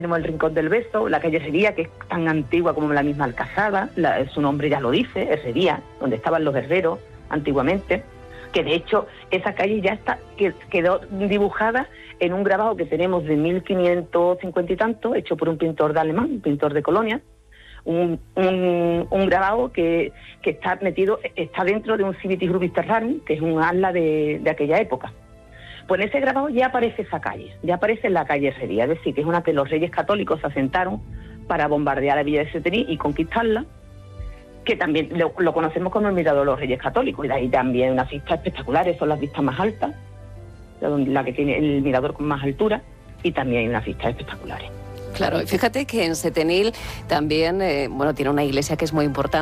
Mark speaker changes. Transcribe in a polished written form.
Speaker 1: Tenemos el Rincón del Beso, la calle Herrería, que es tan antigua como la misma Alcazaba, su nombre ya lo dice, Herrería, donde estaban los herreros antiguamente, que de hecho esa calle ya quedó dibujada en un grabado que tenemos de 1550 y tanto, hecho por un pintor de alemán, un pintor de Colonia, un grabado que está dentro de un Civitas Rubis Terrarum, que es un atlas de aquella época. Pues en ese grabado ya aparece esa calle, ya aparece en la calle Herrería, es decir, que es una que los reyes católicos se asentaron para bombardear la villa de Setení y conquistarla, que también lo conocemos como el Mirador de los Reyes Católicos, y de ahí también unas vistas espectaculares, son las vistas más altas, la que tiene el mirador con más altura, y también hay unas vistas espectaculares.
Speaker 2: Claro, fíjate que en Setenil también, tiene una iglesia que es muy importante.